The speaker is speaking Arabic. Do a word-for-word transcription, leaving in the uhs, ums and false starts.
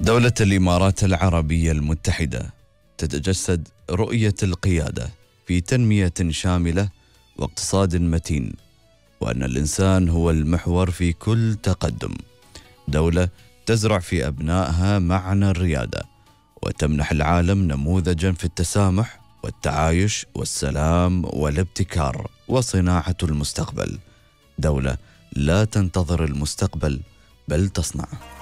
دولة الإمارات العربية المتحدة تتجسد رؤية القيادة في تنمية شاملة واقتصاد متين، وأن الإنسان هو المحور في كل تقدم. دولة تزرع في أبنائها معنى الريادة، وتمنح العالم نموذجا في التسامح والتعايش والسلام والابتكار وصناعة المستقبل. دولة لا تنتظر المستقبل بل تصنعه.